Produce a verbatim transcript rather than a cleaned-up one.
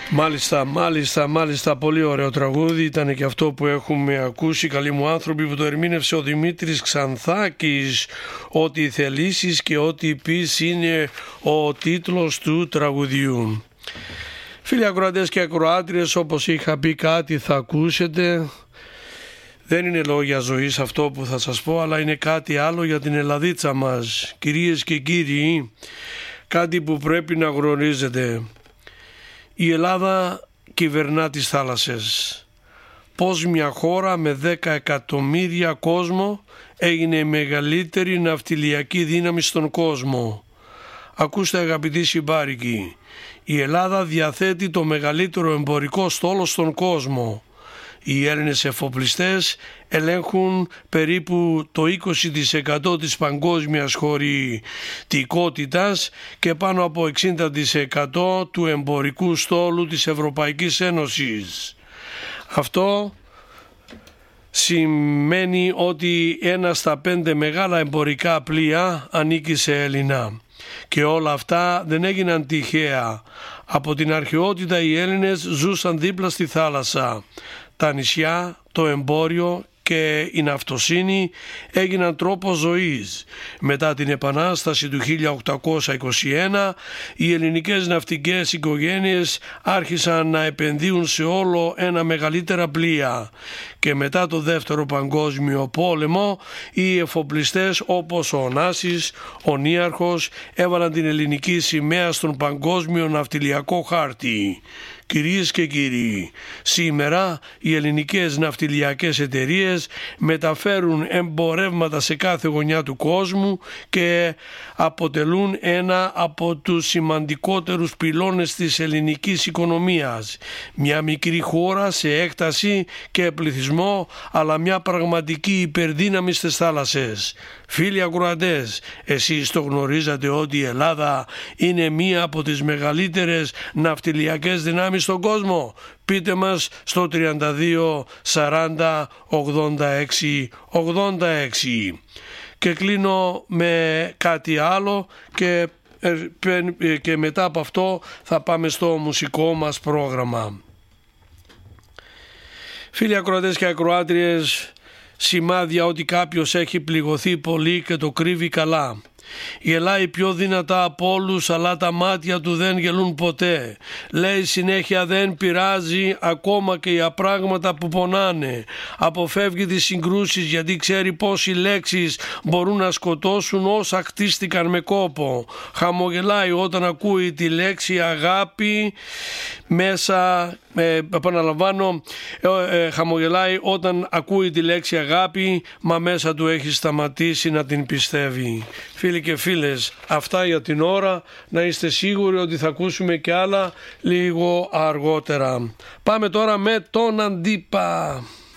Μάλιστα, μάλιστα, μάλιστα, πολύ ωραίο τραγούδι ήταν και αυτό που έχουμε ακούσει, καλοί μου άνθρωποι, που το ερμήνευσε ο Δημήτρης Ξανθάκης. Ό,τι θελήσεις και ό,τι πεις είναι ο τίτλος του τραγουδιού. Φίλοι ακροατές και ακροάτριες, όπως είχα πει, κάτι θα ακούσετε. Δεν είναι λόγια ζωής αυτό που θα σας πω, αλλά είναι κάτι άλλο για την Ελλαδίτσα μας. Κυρίες και κύριοι, κάτι που πρέπει να γνωρίζετε. Η Ελλάδα κυβερνά τις θάλασσες. Πώς μια χώρα με δέκα εκατομμύρια κόσμο έγινε η μεγαλύτερη ναυτιλιακή δύναμη στον κόσμο. Ακούστε αγαπητοί συμπάρικοι, η Ελλάδα διαθέτει το μεγαλύτερο εμπορικό στόλο στον κόσμο. Οι Έλληνες εφοπλιστές ελέγχουν περίπου το είκοσι τοις εκατό της παγκόσμιας χωρητικότητας και πάνω από εξήντα τοις εκατό του εμπορικού στόλου της Ευρωπαϊκής Ένωσης. Αυτό σημαίνει ότι ένα στα πέντε μεγάλα εμπορικά πλοία ανήκει σε Έλληνα. Και όλα αυτά δεν έγιναν τυχαία. Από την αρχαιότητα οι Έλληνες ζούσαν δίπλα στη θάλασσα. Τα νησιά, το εμπόριο και η ναυτοσύνη έγιναν τρόπος ζωής. Μετά την Επανάσταση του χίλια οκτακόσια είκοσι ένα, οι ελληνικές ναυτικές οικογένειες άρχισαν να επενδύουν σε όλο ένα μεγαλύτερα πλοία. Και μετά το Δεύτερο Παγκόσμιο Πόλεμο, οι εφοπλιστές όπως ο Ωνάσης, ο Νίαρχος έβαλαν την ελληνική σημαία στον παγκόσμιο ναυτιλιακό χάρτη. Κυρίες και κύριοι, σήμερα οι ελληνικές ναυτιλιακές εταιρείες μεταφέρουν εμπορεύματα σε κάθε γωνιά του κόσμου και αποτελούν ένα από τους σημαντικότερους πυλώνες της ελληνικής οικονομίας. Μια μικρή χώρα σε έκταση και πληθυσμό, αλλά μια πραγματική υπερδύναμη στις θάλασσες. Φίλοι ακροατές, εσείς το γνωρίζατε ότι η Ελλάδα είναι μία από τις μεγαλύτερες ναυτιλιακές δυνάμεις στον κόσμο? Πείτε μας στο τριάντα δύο σαράντα ογδόντα έξι ογδόντα έξι. Και κλείνω με κάτι άλλο και, και μετά από αυτό θα πάμε στο μουσικό μας πρόγραμμα. Φίλοι ακροατές και ακροάτριες, σημάδια ότι κάποιος έχει πληγωθεί πολύ και το κρύβει καλά. Γελάει πιο δυνατά από όλους, αλλά τα μάτια του δεν γελούν ποτέ. Λέει συνέχεια δεν πειράζει, ακόμα και οι απράγματα που πονάνε. Αποφεύγει τις συγκρούσεις γιατί ξέρει πως οι λέξεις μπορούν να σκοτώσουν όσα χτίστηκαν με κόπο. Χαμογελάει όταν ακούει τη λέξη αγάπη μέσα, ε, επαναλαμβάνω, ε, ε, χαμογελάει όταν ακούει τη λέξη αγάπη, μα μέσα του έχει σταματήσει να την πιστεύει. Φίλοι και φίλες, αυτά για την ώρα. Να είστε σίγουροι ότι θα ακούσουμε και άλλα λίγο αργότερα. Πάμε τώρα με τον Αντίπα.